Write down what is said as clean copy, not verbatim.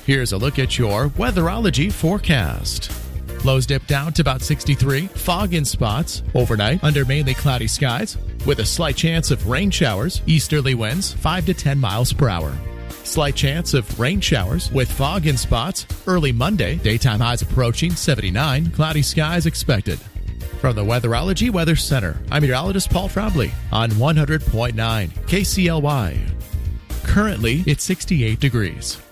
Here's a look at your Weatherology forecast. Lows dip down to about 63. Fog in spots. Overnight, under mainly cloudy skies, with a slight chance of rain showers. Easterly winds 5 to 10 miles per hour. Slight chance of rain showers with fog in spots. Early Monday, daytime highs approaching 79. Cloudy skies expected. From the Weatherology Weather Center, I'm meteorologist Paul Trombley on 100.9 KCLY. Currently, it's 68 degrees.